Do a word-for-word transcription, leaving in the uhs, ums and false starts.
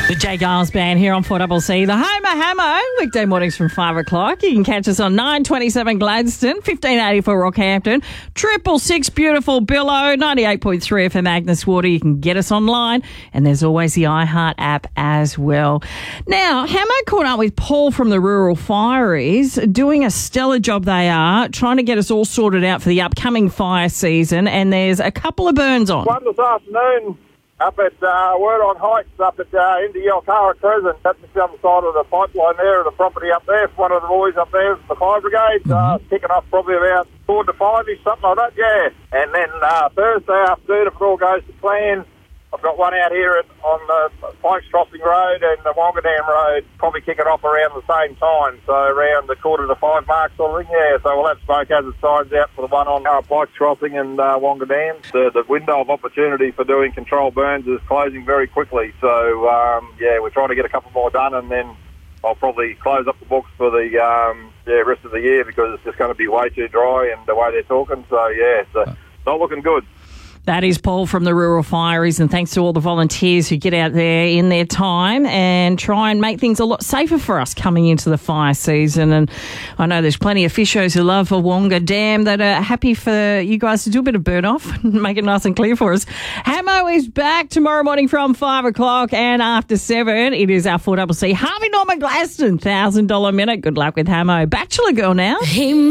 The Jay Giles Band here on four C C. The home of Hamo, weekday mornings from five o'clock. You can catch us on nine twenty-seven Gladstone, fifteen eighty-four Rockhampton, triple six beautiful Billow, ninety-eight point three F M Agnes Water. You can get us online, and there's always the iHeart app as well. Now, Hamo caught up with Paul from the Rural Fireys, doing a stellar job they are, trying to get us all sorted out for the upcoming fire season, and there's a couple of burns on. One this afternoon up at uh, Word on Heights, up at uh, Indy Yalcara Crescent. That's the other side of the pipeline there, the property up there. One of the boys up there from the fire brigade, mm-hmm. uh, kicking off probably about four to five-ish, something like that, yeah. And then uh, Thursday afternoon, if it all goes to plan, I've got one out here at, on the Pikes Crossing Road and the Wonga Dam Road, probably kicking off around the same time, so around the quarter to five mark sort of thing, yeah. So we'll have smoke hazard signs out for the one on uh, Pikes Crossing and uh, Wonga Dam. The, the window of opportunity for doing controlled burns is closing very quickly, so um, yeah, we're trying to get a couple more done, and then I'll probably close up the books for the um, yeah, rest of the year, because it's just going to be way too dry and the way they're talking, so yeah, it's uh, not looking good. That is Paul from the Rural Fireys, and thanks to all the volunteers who get out there in their time and try and make things a lot safer for us coming into the fire season. And I know there's plenty of fishers who love a Wonga Dam that are happy for you guys to do a bit of burn off and make it nice and clear for us. Hamo is back tomorrow morning from five o'clock, and after seven, it is our four C C. Harvey Norman Gladstone, one thousand dollars minute. Good luck with Hamo. Bachelor girl now.